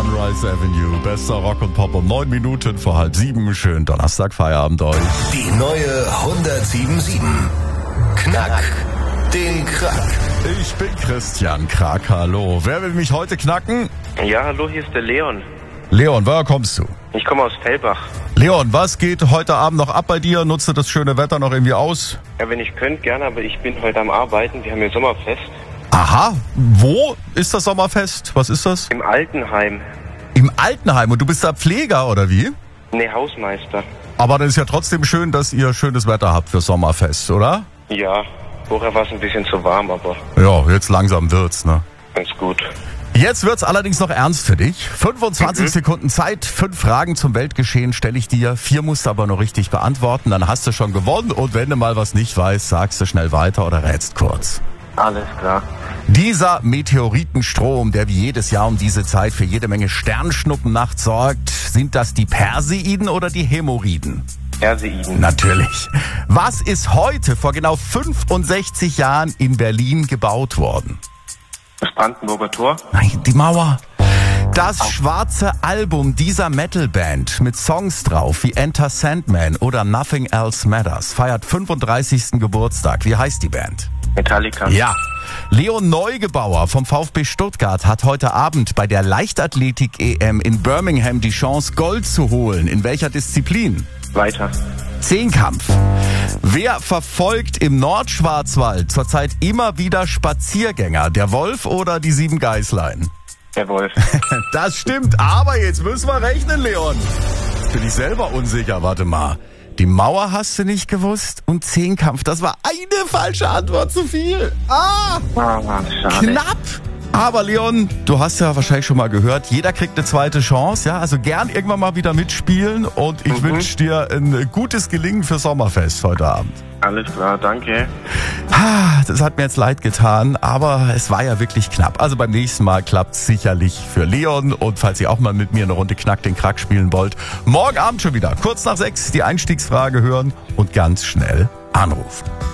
Sunrise Avenue, bester Rock und Pop um 9 Minuten vor 6:30. Schönen Donnerstag, Feierabend euch. Die neue 107.7. Knack den Krack. Ich bin Christian Krack, hallo. Wer will mich heute knacken? Ja, hallo, hier ist der Leon. Leon, woher kommst du? Ich komme aus Fellbach. Leon, was geht heute Abend noch ab bei dir? Nutzt du das schöne Wetter noch irgendwie aus? Ja, wenn ich könnte, gerne, aber ich bin heute am Arbeiten. Wir haben hier Sommerfest. Aha, wo ist das Sommerfest? Was ist das? Im Altenheim. Im Altenheim. Und du bist da Pfleger, oder wie? Ne, Hausmeister. Aber dann ist ja trotzdem schön, dass ihr schönes Wetter habt für Sommerfest, oder? Ja, vorher war es ein bisschen zu warm, aber Ja, jetzt langsam wird's, ne? ganz gut. Jetzt wird's allerdings noch ernst für dich. 25 Sekunden Zeit, 5 Fragen zum Weltgeschehen stelle ich dir. 4 musst du aber nur richtig beantworten, dann hast du schon gewonnen. Und wenn du mal was nicht weißt, sagst du schnell weiter oder rätst kurz. Alles klar. Dieser Meteoritenstrom, der wie jedes Jahr um diese Zeit für jede Menge Sternschnuppennacht sorgt, sind das die Perseiden oder die Hämorrhoiden? Perseiden. Natürlich. Was ist heute vor genau 65 Jahren in Berlin gebaut worden? Das Brandenburger Tor. Nein, die Mauer. Das schwarze Album dieser Metalband mit Songs drauf wie Enter Sandman oder Nothing Else Matters feiert 35. Geburtstag. Wie heißt die Band? Metallica. Ja. Leon Neugebauer vom VfB Stuttgart hat heute Abend bei der Leichtathletik-EM in Birmingham die Chance, Gold zu holen. In welcher Disziplin? Weiter. Zehnkampf. Wer verfolgt im Nordschwarzwald zurzeit immer wieder Spaziergänger? Der Wolf oder die 7 Geißlein? Der Wolf. Das stimmt, aber jetzt müssen wir rechnen, Leon. Bin ich selber unsicher, warte mal. Die Mauer hast du nicht gewusst und Zehnkampf, das war eine falsche Antwort zu viel. Schade. Knapp. Aber Leon, du hast ja wahrscheinlich schon mal gehört, jeder kriegt eine zweite Chance, ja, also gern irgendwann mal wieder mitspielen und ich wünsche dir ein gutes Gelingen für Sommerfest heute Abend. Alles klar, danke. Das hat mir jetzt leid getan, aber es war ja wirklich knapp. Also beim nächsten Mal klappt's sicherlich für Leon und falls ihr auch mal mit mir eine Runde Knack den Krack spielen wollt, morgen Abend schon wieder, kurz nach 6 die Einstiegsfrage hören und ganz schnell anrufen.